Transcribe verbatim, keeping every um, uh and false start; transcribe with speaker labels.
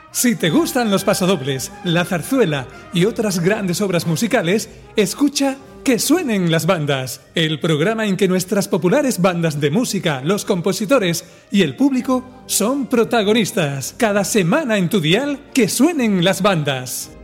Speaker 1: Si te gustan los pasodobles, la zarzuela y otras grandes obras musicales, escucha Que suenen las bandas, el programa en que nuestras populares bandas de música, los compositores y el público son protagonistas. Cada semana en tu dial, Que suenen las bandas.